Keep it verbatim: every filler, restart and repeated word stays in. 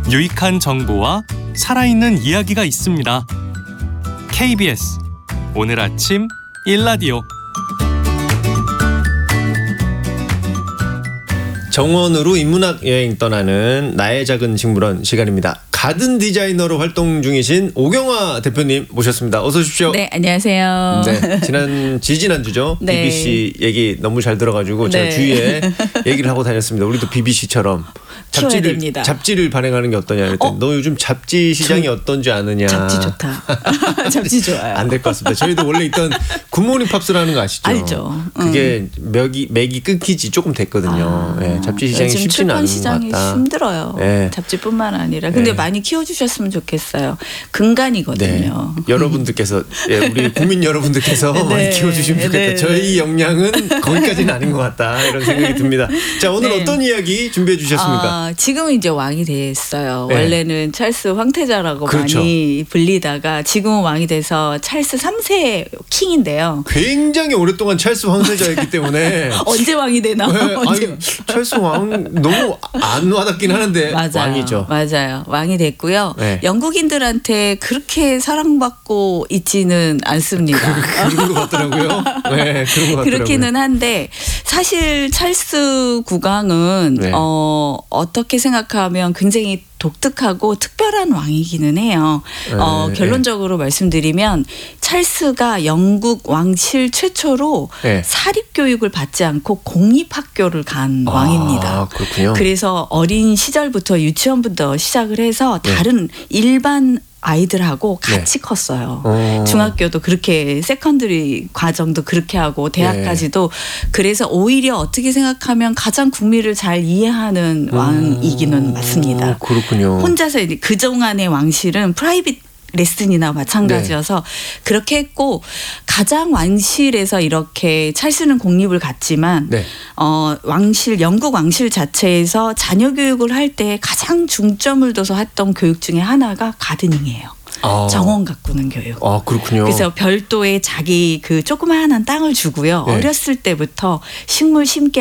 유익한 정보와 살아있는 이야기가 있습니다. 케이비에스 오늘 아침 일라디오. 정원으로 인문학 여행 떠나는 나의 작은 식물원 시간입니다. 가든 디자이너로 활동 중이신 오경화 대표님 모셨습니다. 어서 오십시오. 네, 안녕하세요. 네, 지난 지지난주죠. 네. 비비씨 얘기 너무 잘 들어가지고 제가 네. 주위에 얘기를 하고 다녔습니다. 우리도 비비씨처럼 잡지를 됩니다. 잡지를 발행하는 게 어떠냐 그랬더니 어? 너 요즘 잡지 시장이 어떤지 아느냐. 잡지 좋다. 잡지 좋아요. 안 될 것 같습니다. 저희도 원래 있던 굿모닝 팝스라는 거 아시죠? 알죠. 그게 맥이 맥이 끊기지 지 조금 됐거든요. 아, 네, 잡지 시장이 요즘 쉽지는 않은 출판 것 시장이 같다. 힘들어요. 네. 잡지뿐만 아니라. 근데 네. 많이 키워주셨으면 좋겠어요. 근간이거든요. 네. 여러분들께서 예, 우리 국민 여러분들께서 네. 많이 키워주시면 좋겠다. 네. 저희 역량은 거기까지는 아닌 것 같다 이런 생각이 듭니다. 자, 오늘 네. 어떤 이야기 준비해 주셨습니까? 아, 지금은 이제 왕이 됐어요. 네. 원래는 찰스 황태자라고 그렇죠. 많이 불리다가 지금은 왕이 돼서 찰스 삼 세 킹인데요. 굉장히 오랫동안 찰스 황태자였기 때문에 언제 왕이 되나? 네, 언제 아니, 찰스 왕 너무 안 와닿긴 하는데 맞아요. 왕이죠. 맞아요. 왕이 됐고요. 네. 영국인들한테 그렇게 사랑받고 있지는 않습니다. 그런 것 같더라고요. 네, 그런 것 같더라고요. 그렇기는 한데 사실 찰스 국왕은 네. 어, 어떻게 생각하면 굉장히 독특하고 특별한 왕이기는 해요. 네, 어, 결론적으로 네. 말씀드리면 찰스가 영국 왕실 최초로 네. 사립교육을 받지 않고 공립학교를 간 아, 왕입니다. 그렇군요. 그래서 어린 시절부터 유치원부터 시작을 해서 네. 다른 일반 아이들하고 같이 네. 컸어요. 어. 중학교도 그렇게 세컨드리 과정도 그렇게 하고 대학까지도 네. 그래서 오히려 어떻게 생각하면 가장 국민을 잘 이해하는 음. 왕이기는 맞습니다. 그렇군요. 혼자서 그동안의 왕실은 프라이빗 레슨이나 마찬가지여서 네. 그렇게 했고 가장 왕실에서 이렇게 찰스는 공립을 갔지만 네. 어, 왕실 영국 왕실 자체에서 자녀 교육을 할 때 가장 중점을 둬서 했던 교육 중에 하나가 가드닝이에요. 아. 정원 가꾸는 교육. 아, 그렇군요. 그래서 별도의 자기 그 조그마한 땅을 주고요. 네. 어렸을 때부터 식물 심게